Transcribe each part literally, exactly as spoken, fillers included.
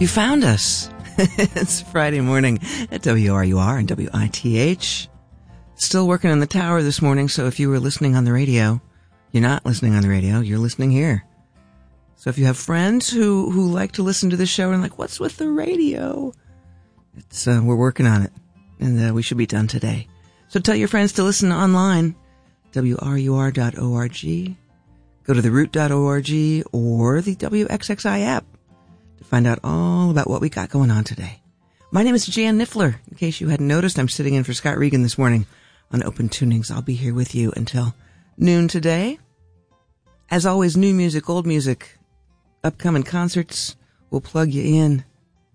You found us. It's Friday morning at W R U R and W I T H. Still working on the tower this morning, so if you were listening on the radio, you're not listening on the radio, you're listening here. So if you have friends who, who like to listen to the show and like, what's with the radio? It's uh, we're working on it, and uh, we should be done today. So tell your friends to listen online, W R U R dot org. Go to the root dot org or the W X X I app to find out all about what we got going on today. My name is Jan Niffler. In case you hadn't noticed, I'm sitting in for Scott Regan this morning on Open Tunings. I'll be here with you until noon today. As always, new music, old music, upcoming concerts. We'll plug you in.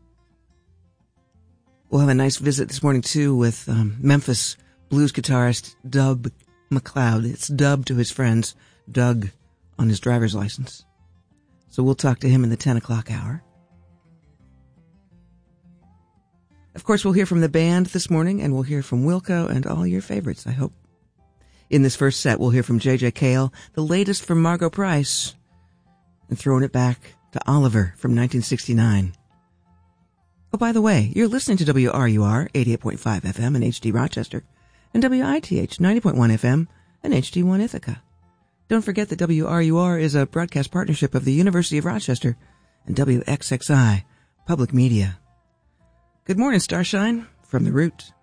We'll have a nice visit this morning, too, with um, Memphis blues guitarist Dub McLeod. It's Dub to his friends, Doug, on his driver's license. So we'll talk to him in the ten o'clock hour. Of course, we'll hear from the band this morning, and we'll hear from Wilco and all your favorites, I hope. In this first set, we'll hear from J J Cale, the latest from Margo Price, and throwing it back to Oliver from nineteen sixty-nine. Oh, by the way, you're listening to W R U R eighty-eight point five F M in H D Rochester and W I T H ninety point one F M in H D one Ithaca. Don't forget that W R U R is a broadcast partnership of the University of Rochester and W X X I Public Media. Good morning, Starshine, from the Root.